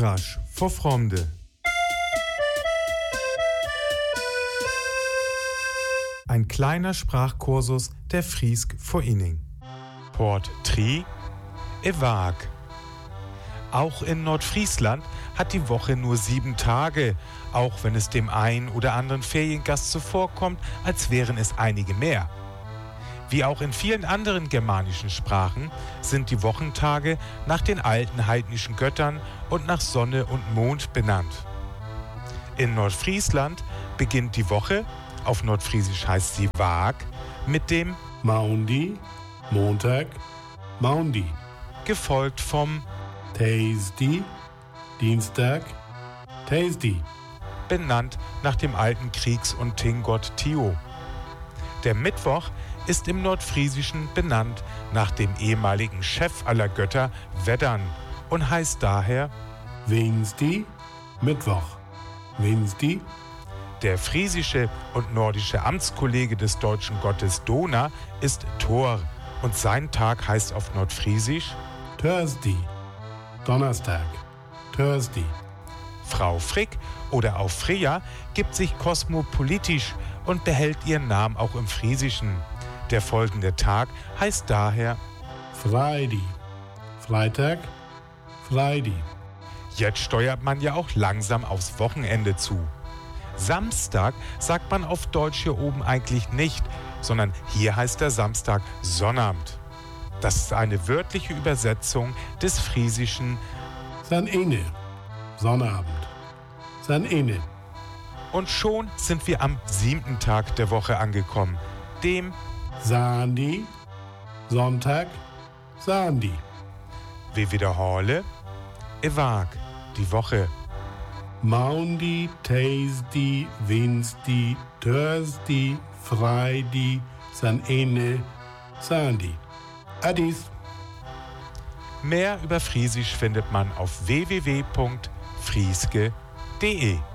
Frasch vor Fromde. Ein kleiner Sprachkursus der Friesk vor Inning. Port Tri, Ewag. Auch in Nordfriesland hat die Woche nur 7 Tage, auch wenn es dem einen oder anderen Feriengast so vorkommt, als wären es einige mehr. Wie auch in vielen anderen germanischen Sprachen sind die Wochentage nach den alten heidnischen Göttern und nach Sonne und Mond benannt. In Nordfriesland beginnt die Woche, auf Nordfriesisch heißt sie Waag, mit dem Maundi, Montag, Maundi, gefolgt vom Teisdi, Dienstag, Teisdi, benannt nach dem alten Kriegs- und Tinggott Tio. Der Mittwoch ist im Nordfriesischen benannt nach dem ehemaligen Chef aller Götter Weddern und heißt daher Wednesdi, Mittwoch, Wednesdi. Der friesische und nordische Amtskollege des deutschen Gottes Dona ist Thor und sein Tag heißt auf Nordfriesisch Thursday, Donnerstag, Thursday. Frau Frick oder auch Freya gibt sich kosmopolitisch und behält ihren Namen auch im Friesischen. Der folgende Tag heißt daher Friday, Freitag, Friday. Jetzt steuert man ja auch langsam aufs Wochenende zu. Samstag sagt man auf Deutsch hier oben eigentlich nicht, sondern hier heißt der Samstag Sonnabend. Das ist eine wörtliche Übersetzung des Friesischen Sanene, Sonnabend, Sanene. Und schon sind wir am 7. Tag der Woche angekommen, dem Sandi, Sonntag, Sandi. Wir wiederhole, Ewag, die Woche. Maundi, Tuesday, Wednesday, Thursday, Friday, Sanene, Sandi. Adis. Mehr über Friesisch findet man auf www.frieske.de.